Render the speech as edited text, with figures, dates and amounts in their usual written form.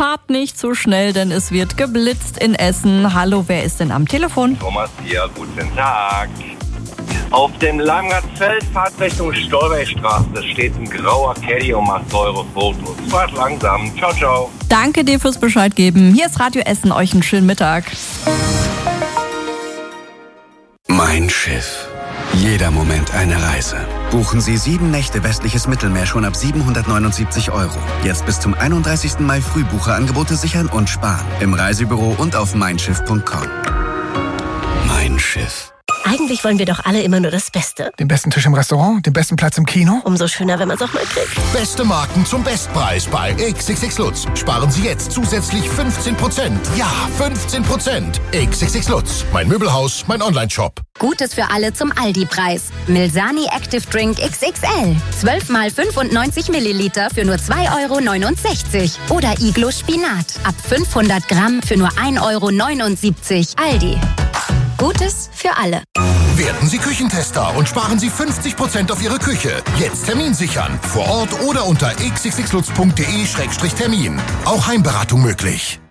fahrt nicht zu schnell, denn es wird geblitzt in Essen. Hallo, wer ist denn am Telefon? Thomas hier, guten Tag. Auf dem Lamgartsfeld, Fahrt Richtung Stolbergstraße, steht ein grauer Caddy und macht eure Fotos. Fahrt langsam. Ciao, ciao. Danke dir fürs Bescheid geben. Hier ist Radio Essen, euch einen schönen Mittag. Mein Schiff. Jeder Moment eine Reise. Buchen Sie 7 Nächte westliches Mittelmeer schon ab 779 €. Jetzt bis zum 31. Mai Frühbucherangebote sichern und sparen. Im Reisebüro und auf meinschiff.com. Mein Schiff. Eigentlich wollen wir doch alle immer nur das Beste. Den besten Tisch im Restaurant, den besten Platz im Kino. Umso schöner, wenn man es auch mal kriegt. Beste Marken zum Bestpreis bei XXX Lutz. Sparen Sie jetzt zusätzlich 15%. Ja, 15%. XXX Lutz. Mein Möbelhaus, mein Onlineshop. Gutes für alle zum Aldi-Preis. Milsani Active Drink XXL. 12 mal 95 Milliliter für nur 2,69 €. Oder Iglo Spinat. Ab 500 Gramm für nur 1,79 €. Aldi. Gutes für alle. Werden Sie Küchentester und sparen Sie 50% auf Ihre Küche. Jetzt Termin sichern. Vor Ort oder unter xxxlutz.de/termin. Auch Heimberatung möglich.